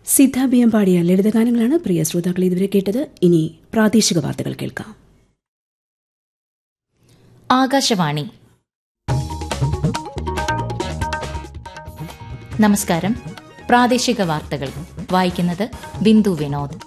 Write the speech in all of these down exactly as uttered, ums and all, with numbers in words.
Siddha B M പാടിയ ലളിതഗാനങ്ങളാണ് പ്രിയ ശ്രോതാക്കൾ ഇതുവരെ കേട്ടത്. ഇനി പ്രാദേശിക വാർത്തകൾ കേൾക്കാം. ആകാശവാണി. നമസ്കാരം. പ്രാദേശിക വാർത്തകൾ വായിക്കുന്നത് ബിന്ദു വിനോദ്.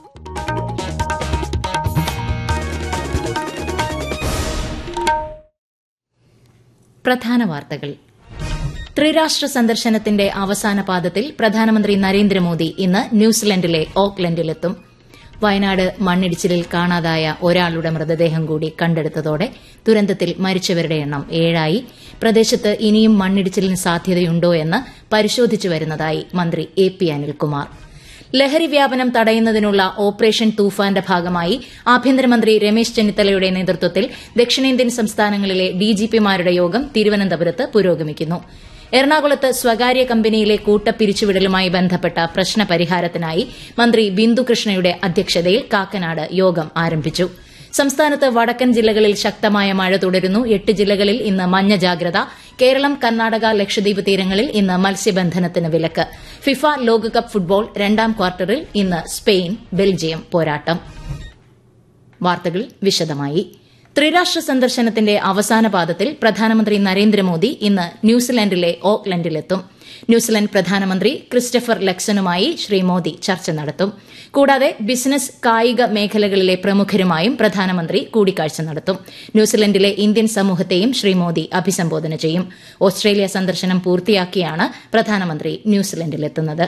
പ്രധാന വാർത്തകൾ. ത്രിരാഷ്ട്ര സന്ദർശനത്തിന്റെ അവസാന പാദത്തിൽ പ്രധാനമന്ത്രി നരേന്ദ്രമോദി ഇന്ന് ന്യൂസിലൻഡിലെ ഓക്ലൻഡിലെത്തും. വയനാട് മണ്ണിടിച്ചിലിൽ കാണാതായ ഒരാളുടെ മൃതദേഹം കൂടി കണ്ടെടുത്തതോടെ ദുരന്തത്തിൽ മരിച്ചവരുടെ എണ്ണം ഏഴായി. പ്രദേശത്ത് ഇനിയും മണ്ണിടിച്ചിലിന് സാധ്യതയുണ്ടോ എന്ന് പരിശോധിച്ചു വരുന്നതായി മന്ത്രി എ പി അനിൽകുമാർ. ലഹരി വ്യാപനം തടയുന്നതിനുള്ള ഓപ്പറേഷൻ തൂഫാന്റെ ഭാഗമായി ആഭ്യന്തരമന്ത്രി രമേശ് ചെന്നിത്തലയുടെ നേതൃത്വത്തിൽ ദക്ഷിണേന്ത്യൻ സംസ്ഥാനങ്ങളിലെ ഡിജിപിമാരുടെ യോഗം തിരുവനന്തപുരത്ത് പുരോഗമിക്കുന്നു. എറണാകുളത്ത് സ്വകാര്യ കമ്പനിയിലെ കൂട്ടപ്പിരിച്ചുവിടലുമായി ബന്ധപ്പെട്ട പ്രശ്നപരിഹാരത്തിനായി മന്ത്രി ബിന്ദുകൃഷ്ണയുടെ അധ്യക്ഷതയിൽ കാക്കനാട് യോഗം ആരംഭിച്ചു. സംസ്ഥാനത്ത് വടക്കൻ ജില്ലകളിൽ ശക്തമായ മഴ തുടരുന്നു. എട്ട് ജില്ലകളിൽ ഇന്ന് മഞ്ഞ ജാഗ്രത. കേരളം, കർണാടക, ലക്ഷദ്വീപ് തീരങ്ങളിൽ ഇന്ന് മത്സ്യബന്ധനത്തിന് വിലക്ക്. ഫിഫ ലോകകപ്പ് ഫുട്ബോൾ രണ്ടാം ക്വാർട്ടറിൽ ഇന്ന് സ്പെയിൻ ബെൽജിയം പോരാട്ടം. വാർത്തകൾ വിശദമായി. ത്രിരാഷ്ട്ര സന്ദർശനത്തിന്റെ അവസാന പാദത്തിൽ പ്രധാനമന്ത്രി നരേന്ദ്രമോദി ഇന്ന് ന്യൂസിലൻഡിലെ ഓക്ലൻഡിലെത്തും. ന്യൂസിലൻഡ് പ്രധാനമന്ത്രി ക്രിസ്റ്റഫർ ലക്സനുമായി ശ്രീ മോദി ചർച്ച നടത്തും. കൂടാതെ ബിസിനസ്, കായിക മേഖലകളിലെ പ്രമുഖരുമായും പ്രധാനമന്ത്രി കൂടിക്കാഴ്ച നടത്തും. ന്യൂസിലൻഡിലെ ഇന്ത്യൻ സമൂഹത്തെയും ശ്രീ മോദി അഭിസംബോധന ചെയ്യും. ഓസ്ട്രേലിയ സന്ദർശനം പൂർത്തിയാക്കിയാണ് പ്രധാനമന്ത്രി ന്യൂസിലൻഡിലെത്തുന്നത്.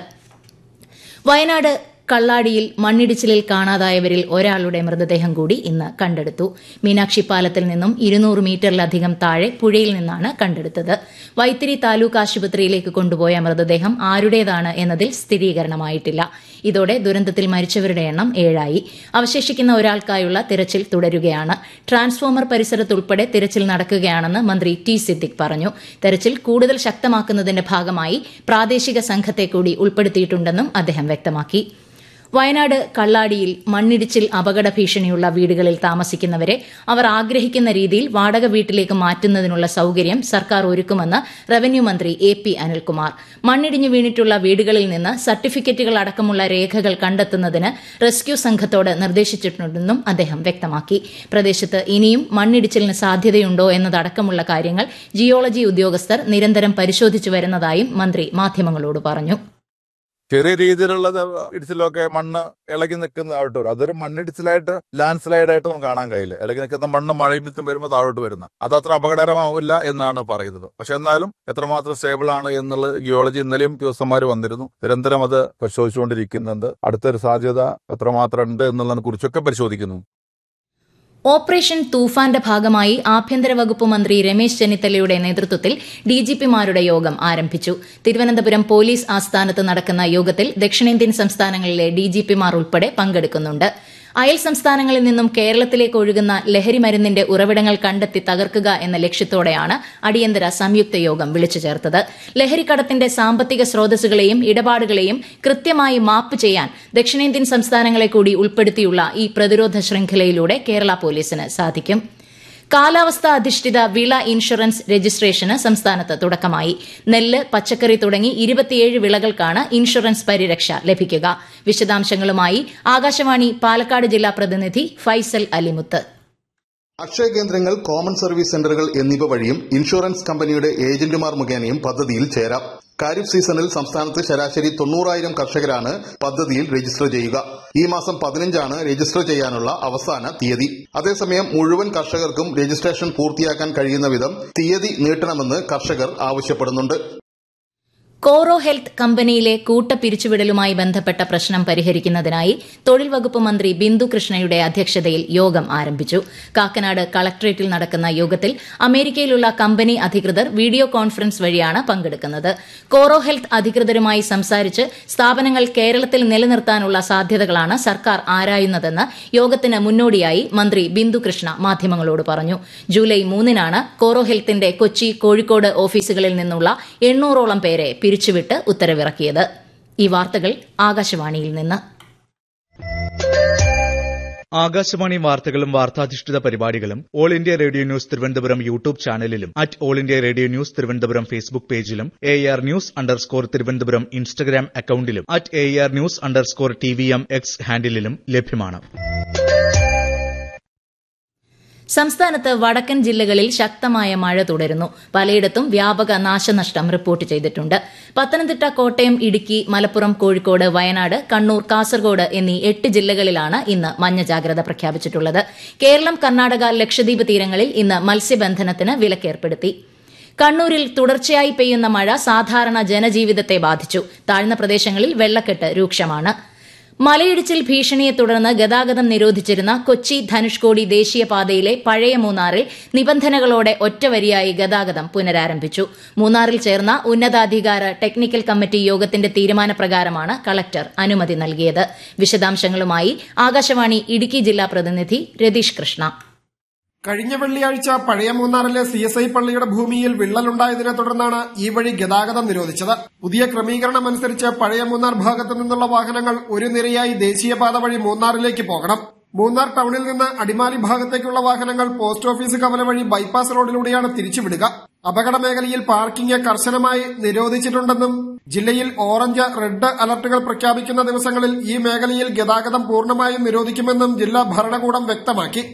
വയനാട് കള്ളാടിയിൽ മണ്ണിടിച്ചിലിൽ കാണാതായവരിൽ ഒരാളുടെ മൃതദേഹം കൂടി ഇന്ന് കണ്ടെടുത്തു. മീനാക്ഷി പാലത്തിൽ നിന്നും ഇരുന്നൂറ് മീറ്ററിലധികം താഴെ പുഴയിൽ നിന്നാണ് കണ്ടെടുത്തത്. വൈത്തിരി താലൂക്ക് ആശുപത്രിയിലേക്ക് കൊണ്ടുപോയ മൃതദേഹം ആരുടേതാണ് എന്നതിൽ സ്ഥിരീകരണമായിട്ടില്ല. ഇതോടെ ദുരന്തത്തിൽ മരിച്ചവരുടെ എണ്ണം ഏഴായി. അവശേഷിക്കുന്ന ഒരാൾക്കായുള്ള തിരച്ചിൽ തുടരുകയാണ്. ട്രാൻസ്ഫോമർ പരിസരത്തുൾപ്പെടെ തിരച്ചിൽ നടക്കുകയാണെന്ന് മന്ത്രി ടി സിദ്ദിഖ് പറഞ്ഞു. തെരച്ചിൽ കൂടുതൽ ശക്തമാക്കുന്നതിന്റെ ഭാഗമായി പ്രാദേശിക സംഘത്തെ കൂടി ഉൾപ്പെടുത്തിയിട്ടുണ്ടെന്നും അദ്ദേഹം വ്യക്തമാക്കി. വയനാട് കള്ളാടിയിൽ മണ്ണിടിച്ചിൽ അപകട ഭീഷണിയുള്ള വീടുകളിൽ താമസിക്കുന്നവരെ അവർ ആഗ്രഹിക്കുന്ന രീതിയിൽ വാടക വീട്ടിലേക്ക് മാറ്റുന്നതിനുള്ള സൌകര്യം സർക്കാർ ഒരുക്കുമെന്ന് റവന്യൂ മന്ത്രി എ പി അനിൽകുമാർ. മണ്ണിടിഞ്ഞു വീണിട്ടുള്ള വീടുകളിൽ നിന്ന് സർട്ടിഫിക്കറ്റുകൾ അടക്കമുള്ള രേഖകൾ കണ്ടെത്തുന്നതിന് റെസ്ക്യൂ സംഘത്തോട് നിർദ്ദേശിച്ചിട്ടുണ്ടെന്നും അദ്ദേഹം വ്യക്തമാക്കി. പ്രദേശത്ത് ഇനിയും മണ്ണിടിച്ചിലിന് സാധ്യതയുണ്ടോ എന്നതടക്കമുള്ള കാര്യങ്ങൾ ജിയോളജി ഉദ്യോഗസ്ഥർ നിരന്തരം പരിശോധിച്ചു വരുന്നതായും മന്ത്രി മാധ്യമങ്ങളോട് പറഞ്ഞു. ചെറിയ രീതിയിലുള്ള ഇടിച്ചിലൊക്കെ മണ്ണ് ഇളകി നിൽക്കുന്നതായിട്ട് വരും. അതൊരു മണ്ണിടിച്ചിലായിട്ട് ലാൻഡ് സ്ലൈഡായിട്ട് നമുക്ക് കാണാൻ കഴിയില്ല. ഇളകി നിൽക്കുന്ന മണ്ണ് മഴയും മിത്തും വരുമ്പോൾ താഴോട്ട് വരുന്നത് അത് അത്ര അപകടകരമാവില്ല എന്നാണ് പറയുന്നത്. പക്ഷെ എന്നാലും എത്രമാത്രം സ്റ്റേബിൾ ആണ് എന്നുള്ള ജിയോളജി ഇന്നലെയും ഉദ്യോഗസ്ഥന്മാർ വന്നിരുന്നു. നിരന്തരം അത് പരിശോധിച്ചുകൊണ്ടിരിക്കുന്നുണ്ട്. അടുത്തൊരു സാധ്യത എത്രമാത്രം ഉണ്ട് എന്നുള്ളതിനെ കുറിച്ചൊക്കെ പരിശോധിക്കുന്നു. ഓപ്പറേഷൻ തൂഫാന്റെ ഭാഗമായി ആഭ്യന്തര വകുപ്പ് മന്ത്രി രമേശ് ചെന്നിത്തലയുടെ നേതൃത്വത്തിൽ ഡിജിപിമാരുടെ യോഗം ആരംഭിച്ചു. തിരുവനന്തപുരം പോലീസ് ആസ്ഥാനത്ത് നടക്കുന്ന യോഗത്തിൽ ദക്ഷിണേന്ത്യൻ സംസ്ഥാനങ്ങളിലെ ഡിജിപിമാർ ഉൾപ്പെടെ പങ്കെടുക്കുന്നുണ്ട്. അയൽ സംസ്ഥാനങ്ങളിൽ നിന്നും കേരളത്തിലേക്ക് ഒഴുകുന്ന ലഹരി മരുന്നിന്റെ ഉറവിടങ്ങൾ കണ്ടെത്തി തകർക്കുക എന്ന ലക്ഷ്യത്തോടെയാണ് അടിയന്തര സംയുക്ത യോഗം വിളിച്ചു ചേർത്തത്. ലഹരിക്കടത്തിന്റെ സാമ്പത്തിക സ്രോതസ്സുകളെയും ഇടപാടുകളെയും കൃത്യമായി മാപ്പ് ചെയ്യാൻ ദക്ഷിണേന്ത്യൻ സംസ്ഥാനങ്ങളെ കൂടി ഉൾപ്പെടുത്തിയുള്ള ഈ പ്രതിരോധ ശൃംഖലയിലൂടെ കേരള പോലീസിന് സാധിക്കും. കാലാവസ്ഥാ അധിഷ്ഠിത വിള ഇൻഷുറൻസ് രജിസ്ട്രേഷന് സംസ്ഥാനത്ത് തുടക്കമായി. നെല്ല്, പച്ചക്കറി തുടങ്ങി ഇരുപത്തിയേഴ് വിളകൾക്കാണ് ഇൻഷുറൻസ് പരിരക്ഷ ലഭിക്കുക. വിശദാംശങ്ങളുമായി ആകാശവാണി പാലക്കാട് ജില്ലാ പ്രതിനിധി ഫൈസൽ അലിമുത്ത്. അക്ഷയ കേന്ദ്രങ്ങൾ, കോമൺ സർവീസ് സെന്ററുകൾ എന്നിവ വഴിയും ഇൻഷുറൻസ് കമ്പനിയുടെ ഏജന്റുമാർ മുഖേനയും പദ്ധതിയിൽ ചേരാം. ഖാരിഫ് സീസണിൽ സംസ്ഥാനത്ത് ശരാശരി തൊണ്ണൂറായിരം കർഷകരാണ് പദ്ധതിയിൽ രജിസ്റ്റർ ചെയ്യുക. ഈ മാസം പതിനഞ്ചാണ് രജിസ്റ്റർ ചെയ്യാനുള്ള അവസാന തീയതി. അതേസമയം മുഴുവൻ കർഷകർക്കും രജിസ്ട്രേഷൻ പൂർത്തിയാക്കാൻ കഴിയുന്ന വിധം തീയതി നീട്ടണമെന്ന് കർഷകർ ആവശ്യപ്പെടുന്നുണ്ട്. കോറോ ഹെൽത്ത് കമ്പനിയിലെ കൂട്ടപ്പിരിച്ചുവിടലുമായി ബന്ധപ്പെട്ട പ്രശ്നം പരിഹരിക്കുന്നതിനായി തൊഴിൽ വകുപ്പ് മന്ത്രി ബിന്ദു കൃഷ്ണയുടെ അധ്യക്ഷതയിൽ യോഗം ആരംഭിച്ചു. കാക്കനാട് കളക്ടറേറ്റിൽ നടക്കുന്ന യോഗത്തിൽ അമേരിക്കയിലുള്ള കമ്പനി അധികൃതർ വീഡിയോ കോൺഫറൻസ് വഴിയാണ് പങ്കെടുക്കുന്നത്. കോറോ ഹെൽത്ത് അധികൃതരുമായി സംസാരിച്ച് സ്ഥാപനങ്ങൾ കേരളത്തിൽ നിലനിർത്താനുള്ള സാധ്യതകളാണ് സർക്കാർ ആരായുന്നതെന്ന് യോഗത്തിന് മുന്നോടിയായി മന്ത്രി ബിന്ദു കൃഷ്ണ മാധ്യമങ്ങളോട് പറഞ്ഞു. ജൂലൈ മൂന്നിനാണ് കോറോ ഹെൽത്തിന്റെ കൊച്ചി, കോഴിക്കോട് ഓഫീസുകളിൽ നിന്നുള്ള എണ്ണൂറോളം പേരെ പിരിച്ചുവിട്ട് ഉത്തരവിറക്കിയത്. ഈ വാർത്തകൾ ആകാശവാണിയിൽ നിന്ന്. ആകാശവാണി വാർത്തകളും വാർത്താധിഷ്ഠിത പരിപാടികളും all India radio news Thiruvananthapuram YouTube ചാനലിലും at all India radio news Thiruvananthapuram Facebook പേജിലും A R news underscore Thiruvananthapuram Instagram അക്കൌണ്ടിലും at A R news underscore T V M X ഹാൻഡിലും ലഭ്യമാണ്. സംസ്ഥാനത്ത് വടക്കൻ ജില്ലകളിൽ ശക്തമായ മഴ തുടരുന്നു. പലയിടത്തും വ്യാപക നാശനഷ്ടം റിപ്പോർട്ട് ചെയ്തിട്ടുണ്ട്. പത്തനംതിട്ട, കോട്ടയം, ഇടുക്കി, മലപ്പുറം, കോഴിക്കോട്, വയനാട്, കണ്ണൂർ, കാസർഗോഡ് എന്നീ എട്ട് ജില്ലകളിലാണ് ഇന്ന് മഞ്ഞ ജാഗ്രത പ്രഖ്യാപിച്ചിട്ടുള്ളത്. കേരളം, കർണാടക, ലക്ഷദ്വീപ് തീരങ്ങളിൽ ഇന്ന് മത്സ്യബന്ധനത്തിന് വിലക്കേർപ്പെടുത്തി. കണ്ണൂരിൽ തുടർച്ചയായി പെയ്യുന്ന മഴ സാധാരണ ജനജീവിതത്തെ ബാധിച്ചു. താഴ്ന്ന പ്രദേശങ്ങളിൽ വെള്ളക്കെട്ട് രൂക്ഷമാണ്. മലയിടിച്ചിൽ ഭീഷണിയെ തുടർന്ന് ഗതാഗതം നിരോധിച്ചിരുന്ന കൊച്ചി ധനുഷ്കോടി ദേശീയപാതയിലെ പഴയ മൂന്നാറിൽ നിബന്ധനകളോടെ ഒറ്റവരിയായി ഗതാഗതം പുനരാരംഭിച്ചു. മൂന്നാറിൽ ചേർന്ന ഉന്നതാധികാര ടെക്നിക്കൽ കമ്മിറ്റി യോഗത്തിന്റെ തീരുമാനപ്രകാരമാണ് കളക്ടർ അനുമതി നൽകിയത്. വിശദാംശങ്ങളുമായി ആകാശവാണി ഇടുക്കി ജില്ലാ പ്രതിനിധി രതീഷ് കൃഷ്ണ. കഴിഞ്ഞ വെള്ളിയാഴ്ച പഴയ മൂന്നാറിലെ സി എസ് ഐ പള്ളിയുടെ ഭൂമിയിൽ വിള്ളലുണ്ടായതിനെ തുടർന്നാണ് ഈ വഴി ഗതാഗതം നിരോധിച്ചത്. പുതിയ ക്രമീകരണം അനുസരിച്ച് പഴയ മൂന്നാർ ഭാഗത്തു നിന്നുള്ള വാഹനങ്ങൾ ഒരു നിരയായി ദേശീയപാത വഴി മൂന്നാറിലേക്ക് പോകണം. മൂന്നാർ ടൌണിൽ നിന്ന് അടിമാലി ഭാഗത്തേക്കുള്ള വാഹനങ്ങൾ പോസ്റ്റ് ഓഫീസ് കവല വഴി ബൈപ്പാസ് റോഡിലൂടെയാണ് തിരിച്ചുവിടുക. അപകട മേഖലയിൽ പാർക്കിംഗ് കർശനമായി നിരോധിച്ചിട്ടുണ്ടെന്നും ജില്ലയിൽ ഓറഞ്ച്, റെഡ് അലർട്ടുകൾ പ്രഖ്യാപിക്കുന്ന ദിവസങ്ങളിൽ ഈ മേഖലയിൽ ഗതാഗതം പൂർണ്ണമായും നിരോധിക്കുമെന്നും ജില്ലാ ഭരണകൂടം വ്യക്തമാക്കി.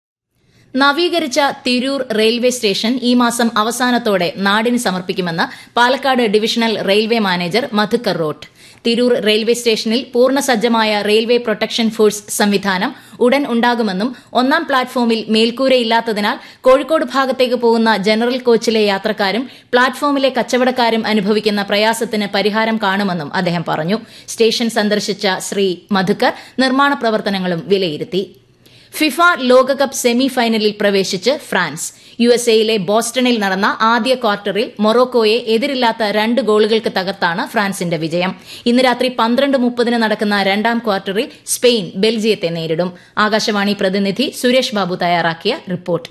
നവീകരിച്ച തിരൂർ റെയിൽവേ സ്റ്റേഷൻ ഈ മാസം അവസാനത്തോടെ നാടിന് സമർപ്പിക്കുമെന്ന് Palakkad divisional railway manager Madhukar rote. Tirur railway സ്റ്റേഷനിൽ പൂർണ്ണസജ്ജമായ റെയിൽവേ പ്രൊട്ടക്ഷൻ ഫോഴ്സ് സംവിധാനം ഉടൻ ഉണ്ടാകുമെന്നും ഒന്നാം പ്ലാറ്റ്ഫോമിൽ മേൽക്കൂരയില്ലാത്തതിനാൽ കോഴിക്കോട് ഭാഗത്തേക്ക് പോകുന്ന ജനറൽ കോച്ചിലെ യാത്രക്കാരും പ്ലാറ്റ്ഫോമിലെ കച്ചവടക്കാരും അനുഭവിക്കുന്ന പ്രയാസത്തിന് പരിഹാരം കാണുമെന്നും അദ്ദേഹം പറഞ്ഞു. സ്റ്റേഷൻ സന്ദർശിച്ച ശ്രീ മധുക്കർ നിർമ്മാണ പ്രവർത്തനങ്ങളും വിലയിരുത്തി. ഫിഫ ലോകകപ്പ് സെമി ഫൈനലിൽ പ്രവേശിച്ച് ഫ്രാൻസ്. യു എസ് എയിലെ ബോസ്റ്റണിൽ നടന്ന ആദ്യ ക്വാർട്ടറിൽ മൊറോക്കോയെ എതിരില്ലാത്ത രണ്ട് ഗോളുകൾക്ക് തകർത്താണ് ഫ്രാൻസിന്റെ വിജയം. ഇന്ന് രാത്രി പന്ത്രണ്ട് മുപ്പതിന് നടക്കുന്ന രണ്ടാം ക്വാർട്ടറിൽ സ്പെയിൻ ബെൽജിയത്തെ നേരിടും. ആകാശവാണി പ്രതിനിധി സുരേഷ് ബാബു തയ്യാറാക്കിയ റിപ്പോർട്ട്.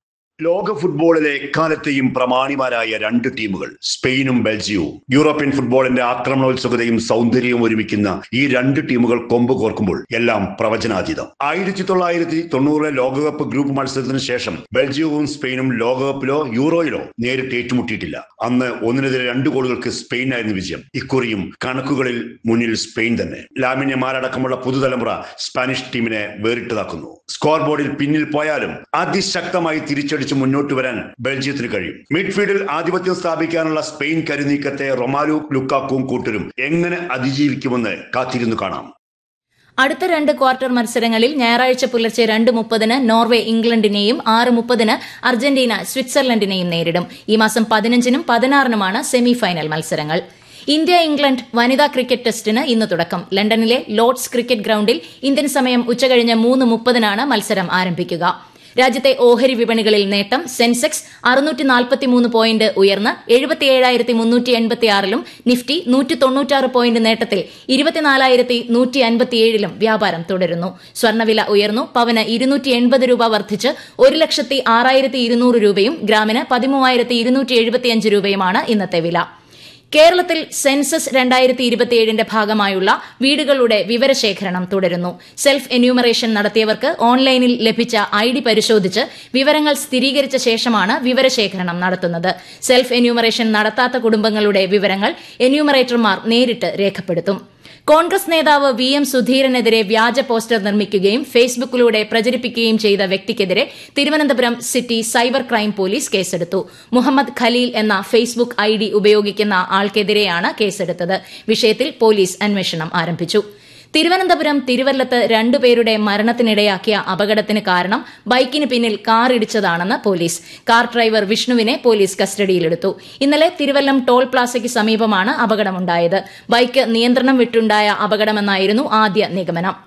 ലോക ഫുട്ബോളിലെ എക്കാലത്തെയും പ്രമാണിമാരായ രണ്ട് ടീമുകൾ സ്പെയിനും ബെൽജിയവും. യൂറോപ്യൻ ഫുട്ബോളിന്റെ ആക്രമണോത്സുകതയും സൗന്ദര്യവും ഒരുമിക്കുന്ന ഈ രണ്ട് ടീമുകൾ കൊമ്പ് കോർക്കുമ്പോൾ എല്ലാം പ്രവചനാതീതം. ആയിരത്തി തൊള്ളായിരത്തി തൊണ്ണൂറിലെ ലോകകപ്പ് ഗ്രൂപ്പ് മത്സരത്തിന് ശേഷം ബെൽജിയവും സ്പെയിനും ലോകകപ്പിലോ യൂറോയിലോ നേരിട്ട് ഏറ്റുമുട്ടിയിട്ടില്ല. അന്ന് ഒന്നിനെതിരെ രണ്ട് ഗോളുകൾക്ക് സ്പെയിനായിരുന്നു വിജയം. ഇക്കുറിയും കണക്കുകളിൽ മുന്നിൽ സ്പെയിൻ തന്നെ. ലാമിൻ യമാലടക്കമുള്ള പുതുതലമുറ സ്പാനിഷ് ടീമിനെ വേറിട്ടതാക്കുന്നു. സ്കോർ ബോർഡിൽ പിന്നിൽ പോയാലും അതിശക്തമായി തിരിച്ചടിച്ച് മുന്നോട്ട് വരാൻ ബെൽജിയത്തിന് കഴിയും. മിഡ്ഫീൽഡിൽ ആധിപത്യം സ്ഥാപിക്കാനുള്ള സ്പെയിൻ കരുനീക്കത്തെ റൊമാലു ലുക്കാക്കും കൂട്ടരും എങ്ങനെ അതിജീവിക്കുമെന്ന് കാത്തിരുന്നു കാണാം. അടുത്ത രണ്ട് ക്വാർട്ടർ മത്സരങ്ങളിൽ ഞായറാഴ്ച പുലർച്ചെ രണ്ട് മുപ്പതിന് നോർവേ ഇംഗ്ലണ്ടിനെയും ആറ് മുപ്പതിന് അർജന്റീന സ്വിറ്റ്സർലൻഡിനെയും നേരിടും. ഈ മാസം പതിനഞ്ചിനും പതിനാറിനുമാണ് സെമി ഫൈനൽ മത്സരങ്ങൾ. ഇന്ത്യ ഇംഗ്ലണ്ട് വനിതാ ക്രിക്കറ്റ് ടെസ്റ്റിന് ഇന്ന് തുടക്കം. ലണ്ടനിലെ ലോർഡ്സ് ക്രിക്കറ്റ് ഗ്രൌണ്ടിൽ ഇന്ത്യൻ സമയം ഉച്ചകഴിഞ്ഞ് മൂന്ന് മുപ്പതിനാണ് മത്സരം ആരംഭിക്കുക. രാജ്യത്തെ ഓഹരി വിപണികളിൽ നേട്ടം. സെൻസെക്സ് അറുന്നൂറ്റി നാൽപ്പത്തിമൂന്ന് പോയിന്റ് ഉയർന്ന് എഴുപത്തിയേഴായിരത്തി മുന്നൂറ്റി എൺപത്തിയാറിലും നിഫ്റ്റി നൂറ്റി തൊണ്ണൂറ്റാറ് പോയിന്റ് നേട്ടത്തിൽ ഇരുപത്തിനാലായിരത്തി നൂറ്റി അൻപത്തിയേഴിലും വ്യാപാരം തുടരുന്നു. സ്വർണ്ണവില ഉയർന്നു. പവന് ഇരുന്നൂറ്റി എൺപത് രൂപ വർദ്ധിച്ച് ഒരു ലക്ഷത്തി ആറായിരത്തി ഇരുന്നൂറ് രൂപയും ഗ്രാമിന് പതിമൂവായിരത്തി ഇരുന്നൂറ്റി എഴുപത്തിയഞ്ച് രൂപയുമാണ് ഇന്നത്തെ വില. കേരളത്തിൽ സെൻസസ് രണ്ടായിരത്തി ഇരുപത്തിയേഴിന്റെ ഭാഗമായുള്ള വീടുകളുടെ വിവരശേഖരണം തുടരുന്നു. സെൽഫ് എന്യൂമറേഷൻ നടത്തിയവർക്ക് ഓൺലൈനിൽ ലഭിച്ച ഐ ഡി പരിശോധിച്ച് വിവരങ്ങൾ സ്ഥിരീകരിച്ച ശേഷമാണ് വിവരശേഖരണം നടത്തുന്നത്. സെൽഫ് എന്യൂമറേഷൻ നടത്താത്ത കുടുംബങ്ങളുടെ വിവരങ്ങൾ എന്യൂമറേറ്റർമാർ നേരിട്ട് രേഖപ്പെടുത്തും. കോൺഗ്രസ് നേതാവ് വി എം സുധീരനെതിരെ വ്യാജ പോസ്റ്റർ നിർമ്മിക്കുകയും ഫേസ്ബുക്കിലൂടെ പ്രചരിപ്പിക്കുകയും ചെയ്ത വ്യക്തിക്കെതിരെ Thiruvananthapuram city cyber crime police കേസെടുത്തു. മുഹമ്മദ് ഖലീൽ എന്ന ഫേസ്ബുക്ക് ഐ ഡി ഉപയോഗിക്കുന്ന ആൾക്കെതിരെയാണ് കേസെടുത്തത്. വിഷയത്തിൽ പോലീസ് അന്വേഷണം ആരംഭിച്ചു. തിരുവനന്തപുരം തിരുവല്ലത്ത് രണ്ടുപേരുടെ മരണത്തിനിടയാക്കിയ അപകടത്തിന് കാരണം ബൈക്കിന് പിന്നിൽ കാർ ഇടിച്ചതാണെന്ന് പോലീസ്. കാർ ഡ്രൈവർ വിഷ്ണുവിനെ പോലീസ് കസ്റ്റഡിയിലെടുത്തു. ഇന്നലെ തിരുവല്ലം ടോൾ പ്ലാസയ്ക്ക് സമീപമാണ് അപകടമുണ്ടായത്. ബൈക്ക് നിയന്ത്രണം വിട്ടുണ്ടായ അപകടമെന്നായിരുന്നു ആദ്യ നിഗമനം.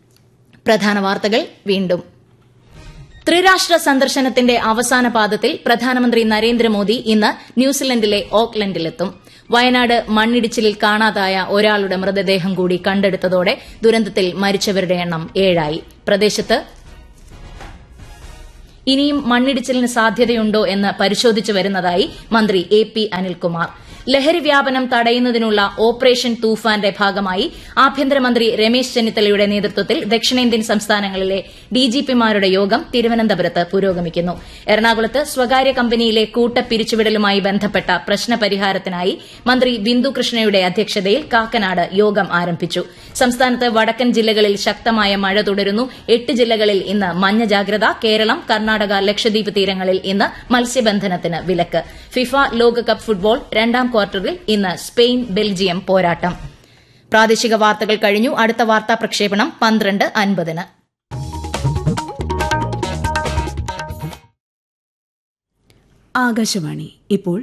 പ്രധാന വാർത്തകൾ വീണ്ടും. ത്രിരാഷ്ട്ര സന്ദർശനത്തിന്റെ അവസാന പാദത്തിൽ പ്രധാനമന്ത്രി നരേന്ദ്രമോദി ഇന്ന് ന്യൂസിലൻഡിലെ ഓക്ലൻഡിലെത്തും. വയനാട് മണ്ണിടിച്ചിലിൽ കാണാതായ ഒരാളുടെ മൃതദേഹം കൂടി കണ്ടെടുത്തതോടെ ദുരന്തത്തിൽ മരിച്ചവരുടെ എണ്ണം ഏഴായി. പ്രദേശത്ത് ഇനിയും മണ്ണിടിച്ചിലിന് സാധ്യതയുണ്ടോ എന്ന് പരിശോധിച്ചു വരുന്നതായി മന്ത്രി എ പി അനിൽകുമാർ. ലഹരി വ്യാപനം തടയുന്നതിനുള്ള ഓപ്പറേഷൻ തൂഫാന്റെ ഭാഗമായി ആഭ്യന്തരമന്ത്രി രമേശ് ചെന്നിത്തലയുടെ നേതൃത്വത്തിൽ ദക്ഷിണേന്ത്യൻ സംസ്ഥാനങ്ങളിലെ ഡിജിപിമാരുടെ യോഗം തിരുവനന്തപുരത്ത് പുരോഗമിക്കുന്നു. എറണാകുളത്ത് സ്വകാര്യ കമ്പനിയിലെ കൂട്ടപ്പിരിച്ചുവിടലുമായി ബന്ധപ്പെട്ട പ്രശ്നപരിഹാരത്തിനായി മന്ത്രി ബിന്ദു കൃഷ്ണയുടെ അധ്യക്ഷതയിൽ കാക്കനാട് യോഗം ആരംഭിച്ചു. സംസ്ഥാനത്ത് വടക്കൻ ജില്ലകളിൽ ശക്തമായ മഴ തുടരുന്നു. എട്ട് ജില്ലകളിൽ ഇന്ന് മഞ്ഞ ജാഗ്രത. കേരളം, കർണാടക, ലക്ഷദ്വീപ് തീരങ്ങളിൽ ഇന്ന് മത്സ്യബന്ധനത്തിന് വിലക്ക്. ഫിഫ ലോകകപ്പ് ഫുട്ബോൾ രണ്ടാം ക്വാർട്ടറിൽ ഇന്ന് സ്പെയിൻ ബെൽജിയം പോരാട്ടം. പ്രാദേശിക വാർത്തകൾ കഴിഞ്ഞു. അടുത്ത വാർത്താ പ്രക്ഷേപണം പന്ത്രണ്ട് അൻപതിന്. ആകാശവാണി ഇപ്പോൾ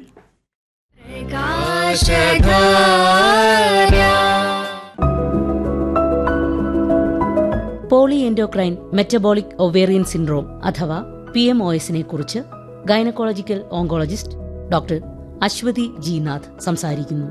poly endocrine metabolic ovarian syndrome അഥവാ പി എം ഒ എസിനെ കുറിച്ച് gynaecological oncologist doctor Aswathy G Nath സംസാരിക്കുന്നു.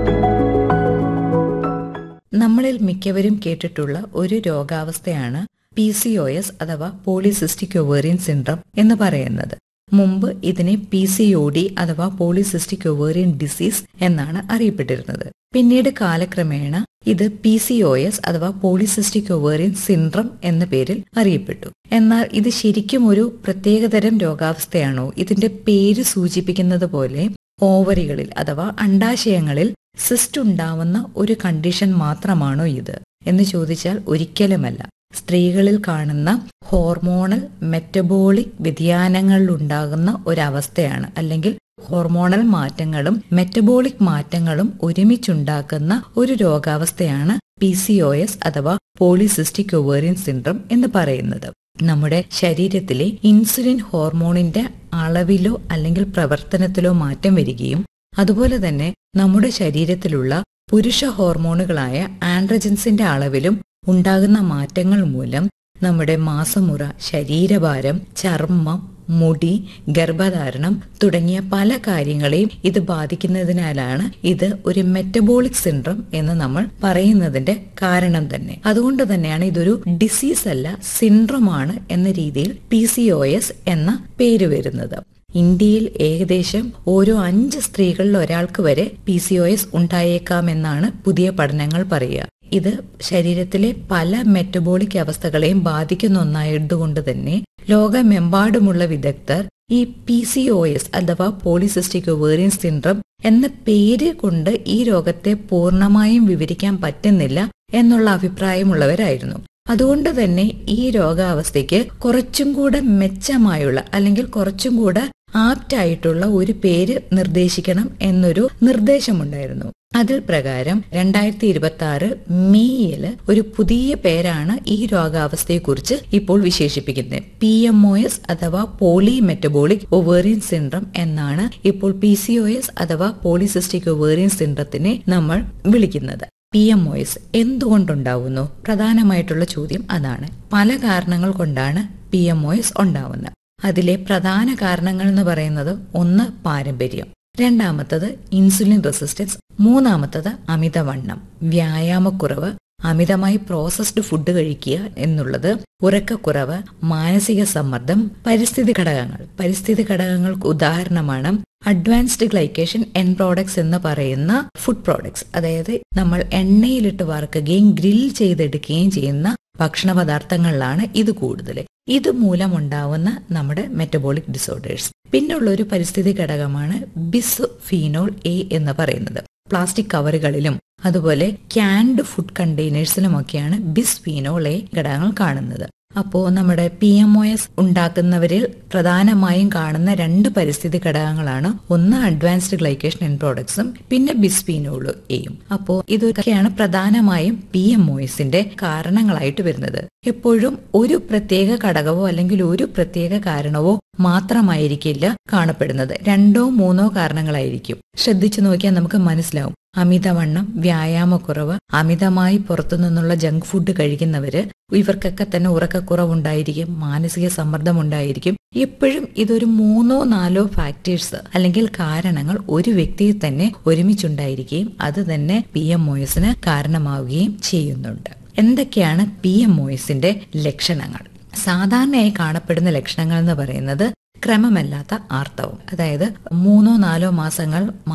നമ്മളിൽ മിക്കവരും കേട്ടിട്ടുള്ള ഒരു രോഗാവസ്ഥയാണ് പി സി ഒ എസ് അഥവാ പോളിസിസ്റ്റിക് ഒവേറിയൻ സിൻഡ്രോം എന്ന് പറയുന്നത്. മുമ്പ് ഇതിനെ പി സി ഒ ഡി അഥവാ പോളിസിസ്റ്റിക് ഒവേറിയൻ ഡിസീസ് എന്നാണ് അറിയപ്പെട്ടിരുന്നത്. പിന്നീട് കാലക്രമേണ ഇത് പി സി ഒ എസ് അഥവാ പോളിസിസ്റ്റിക് ഒവേറിയൻ സിൻഡ്രോം എന്ന പേരിൽ അറിയപ്പെട്ടു. എന്നാൽ ഇത് ശരിക്കും ഒരു പ്രത്യേകതരം രോഗാവസ്ഥയാണോ? ഇതിന്റെ പേര് സൂചിപ്പിക്കുന്നത് പോലെ ഓവറികളിൽ അഥവാ അണ്ഡാശയങ്ങളിൽ സിസ്റ്റ് ഉണ്ടാവുന്ന ഒരു കണ്ടീഷൻ മാത്രമാണോ ഇത് എന്ന് ചോദിച്ചാൽ ഒരിക്കലുമല്ല. സ്ത്രീകളിൽ കാണുന്ന ഹോർമോണൽ മെറ്റബോളിക് വ്യതിയാനങ്ങളിലുണ്ടാകുന്ന ഒരവസ്ഥയാണ്, അല്ലെങ്കിൽ ഹോർമോണൽ മാറ്റങ്ങളും മെറ്റബോളിക് മാറ്റങ്ങളും ഒരുമിച്ചുണ്ടാക്കുന്ന ഒരു രോഗാവസ്ഥയാണ് പി സി ഒ എസ് അഥവാ പോളിസിസ്റ്റിക് ഒവേറിയൻ സിൻഡ്രോം എന്ന് പറയുന്നത്. നമ്മുടെ ശരീരത്തിലെ ഇൻസുലിൻ ഹോർമോണിന്റെ അളവിലോ അല്ലെങ്കിൽ പ്രവർത്തനത്തിലോ മാറ്റം വരികയും അതുപോലെ തന്നെ നമ്മുടെ ശരീരത്തിലുള്ള പുരുഷ ഹോർമോണുകളായ ആൻഡ്രജൻസിന്റെ അളവിലും ഉണ്ടാകുന്ന മാറ്റങ്ങൾ മൂലം നമ്മുടെ മാസമുറ, ശരീരഭാരം, ചർമ്മം, മുടി, ഗർഭധാരണം തുടങ്ങിയ പല കാര്യങ്ങളെയും ഇത് ബാധിക്കുന്നതിനാലാണ് ഇത് ഒരു മെറ്റബോളിക് സിൻഡ്രോം എന്ന് നമ്മൾ പറയുന്നതിന്റെ കാരണം തന്നെ. അതുകൊണ്ട് തന്നെയാണ് ഇതൊരു ഡിസീസ് അല്ല, സിൻഡ്രോമാണ് എന്ന രീതിയിൽ പി സി ഒ എസ് എന്ന പേര് വരുന്നത്. ഇന്ത്യയിൽ ഏകദേശം ഓരോ അഞ്ച് സ്ത്രീകളിൽ ഒരാൾക്ക് വരെ പി സി ഒ എസ് ഉണ്ടായേക്കാമെന്നാണ് പുതിയ പഠനങ്ങൾ പറയുക. ഇത് ശരീരത്തിലെ പല മെറ്റബോളിക് അവസ്ഥകളെയും ബാധിക്കുന്ന ഒന്നായതുകൊണ്ട് തന്നെ ലോകമെമ്പാടുമുള്ള വിദഗ്ധർ ഈ പി സി ഒ എസ് അഥവാ പോളിസിസ്റ്റിക് ഒവേറിയൻ സിൻഡ്രോം എന്ന പേര് കൊണ്ട് ഈ രോഗത്തെ പൂർണ്ണമായും വിവരിക്കാൻ പറ്റുന്നില്ല എന്നുള്ള അഭിപ്രായമുള്ളവരായിരുന്നു. അതുകൊണ്ട് തന്നെ ഈ രോഗാവസ്ഥയ്ക്ക് കുറച്ചും കൂടെ മെച്ചമായുള്ള അല്ലെങ്കിൽ കുറച്ചും കൂടെ ആപ്റ്റായിട്ടുള്ള ഒരു പേര് നിർദ്ദേശിക്കണം എന്നൊരു നിർദ്ദേശമുണ്ടായിരുന്നു. അതിൽ പ്രകാരം രണ്ടായിരത്തി ഇരുപത്തി ആറ് മെയ്യില് ഒരു പുതിയ പേരാണ് ഈ രോഗാവസ്ഥയെക്കുറിച്ച് ഇപ്പോൾ വിശേഷിപ്പിക്കുന്നത്. പി എം ഒ എസ് അഥവാ പോളി മെറ്റബോളിക് ഒവേറിയൻ സിൻഡ്രോം എന്നാണ് ഇപ്പോൾ പി സി ഒ എസ് അഥവാ പോളിസിസ്റ്റിക് ഒവേറിയൻ സിൻഡ്രോത്തിനെ നമ്മൾ വിളിക്കുന്നത്. P M O S എന്തുകൊണ്ടുണ്ടാവുന്നു? പ്രധാനമായിട്ടുള്ള ചോദ്യം അതാണ്. പല കാരണങ്ങൾ കൊണ്ടാണ് പി എം ഒ എസ് ഉണ്ടാവുന്നത്. അതിലെ പ്രധാന കാരണങ്ങൾ എന്ന് പറയുന്നത് ഒന്ന് പാരമ്പര്യം, രണ്ടാമത്തത് ഇൻസുലിൻ റെസിസ്റ്റൻസ്, മൂന്നാമത്തത് അമിതവണ്ണം, വ്യായാമക്കുറവ്, അമിതമായി പ്രോസസ്ഡ് ഫുഡ് കഴിക്കുക എന്നുള്ളത്, ഉറക്കക്കുറവ്, മാനസിക സമ്മർദ്ദം, പരിസ്ഥിതി ഘടകങ്ങൾ. പരിസ്ഥിതി ഭക്ഷണങ്ങൾക്ക് ഉദാഹരണമാണ് അഡ്വാൻസ്ഡ് ഗ്ലൈക്കേഷൻ എൻ പ്രോഡക്ട്സ് എന്ന് പറയുന്ന ഫുഡ് പ്രോഡക്ട്സ്. അതായത് നമ്മൾ എണ്ണയിലിട്ട് വറുക്കുകയും ഗ്രിൽ ചെയ്തെടുക്കുകയും ചെയ്യുന്ന ഭക്ഷണ പദാർത്ഥങ്ങളിലാണ് ഇത് കൂടുതൽ. ഇത് മൂലമുണ്ടാവുന്ന നമ്മുടെ മെറ്റബോളിക് ഡിസോർഡേഴ്സ്. പിന്നുള്ള ഒരു പരിസ്ഥിതി ഘടകമാണ് ബിസ് ഫീനോൾ എ എന്ന് പറയുന്നത്. പ്ലാസ്റ്റിക് കവറുകളിലും അതുപോലെ ക്യാൻഡ് ഫുഡ് കണ്ടെയ്നേഴ്സിലുമൊക്കെയാണ് ബിസ് ഫീനോൾ എ ഘടകങ്ങൾ കാണുന്നത്. അപ്പോ നമ്മുടെ പി എം ഒ എസ് ഉണ്ടാക്കുന്നവരിൽ പ്രധാനമായും കാണുന്ന രണ്ട് പരിസ്ഥിതി ഘടകങ്ങളാണ്. ഒന്ന് അഡ്വാൻസ്ഡ് ഗ്ലൈക്കേഷൻ എൻ പ്രോഡക്ട്സും പിന്നെ ബിസ്ഫീനോൾ എയും. അപ്പോ ഇതൊക്കെയാണ് പ്രധാനമായും പി എം ഒ എസിന്റെ കാരണങ്ങളായിട്ട് വരുന്നത്. എപ്പോഴും ഒരു പ്രത്യേക ഘടകവോ അല്ലെങ്കിൽ ഒരു പ്രത്യേക കാരണവോ മാത്രമായിരിക്കില്ല കാണപ്പെടുന്നത്. രണ്ടോ മൂന്നോ കാരണങ്ങളായിരിക്കും. ശ്രദ്ധിച്ചു നോക്കിയാൽ നമുക്ക് മനസ്സിലാവും. അമിതവണ്ണം, വ്യായാമക്കുറവ്, അമിതമായി പുറത്തുനിന്നുള്ള ജങ്ക് ഫുഡ് കഴിക്കുന്നവര്, ഇവർക്കൊക്കെ തന്നെ ഉറക്കക്കുറവുണ്ടായിരിക്കും, മാനസിക സമ്മർദ്ദം ഉണ്ടായിരിക്കും. എപ്പോഴും ഇതൊരു മൂന്നോ നാലോ ഫാക്ടേഴ്സ് അല്ലെങ്കിൽ കാരണങ്ങൾ ഒരു വ്യക്തിയിൽ തന്നെ ഒരുമിച്ചുണ്ടായിരിക്കുകയും അത് തന്നെ പി എം ഒ എസിന് കാരണമാവുകയും ചെയ്യുന്നുണ്ട്. എന്തൊക്കെയാണ് പി എം ഒ എസിന്റെ ലക്ഷണങ്ങൾ? സാധാരണയായി കാണപ്പെടുന്ന ലക്ഷണങ്ങൾ എന്ന് പറയുന്നത് ക്രമമല്ലാത്ത ആർത്തവം. അതായത് മൂന്നോ നാലോ മാസങ്ങൾ